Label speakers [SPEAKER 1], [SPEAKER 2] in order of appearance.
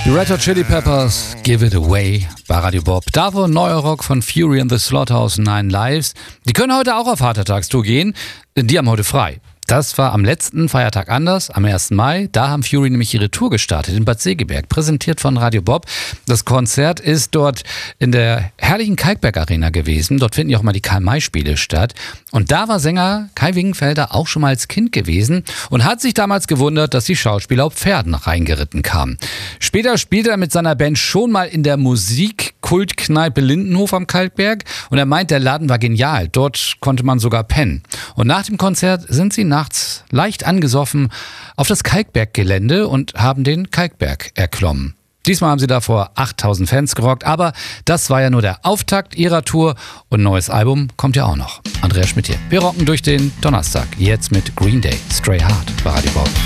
[SPEAKER 1] Die Red Hot Chili Peppers, Give It Away bei Radio Bob. Davor neuer Rock von Fury and the Slaughterhouse 9 Lives. Die können heute auch auf Vatertagstour gehen. Die haben heute frei. Das war am letzten Feiertag anders, am 1. Mai. Da haben Fury nämlich ihre Tour gestartet in Bad Segeberg, präsentiert von Radio Bob. Das Konzert ist dort in der herrlichen Kalkberg Arena gewesen. Dort finden ja auch mal die Karl-May-Spiele statt. Und da war Sänger Kai Wingenfelder auch schon mal als Kind gewesen und hat sich damals gewundert, dass die Schauspieler auf Pferden reingeritten kamen. Später spielte er mit seiner Band schon mal in der Musikkultkneipe Lindenhof am Kalkberg und er meint, der Laden war genial. Dort konnte man sogar pennen. Und nach dem Konzert sind sie nachts leicht angesoffen auf das Kalkberggelände und haben den Kalkberg erklommen. Diesmal haben sie da vor 8000 Fans gerockt, aber das war ja nur der Auftakt ihrer Tour und ein neues Album kommt ja auch noch. Andreas Schmidt hier. Wir rocken durch den Donnerstag, jetzt mit Green Day, Stray Hard bei Radio Bob.